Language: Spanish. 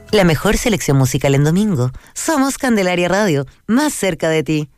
La mejor selección musical en domingo. Somos Candelaria Radio, más cerca de ti.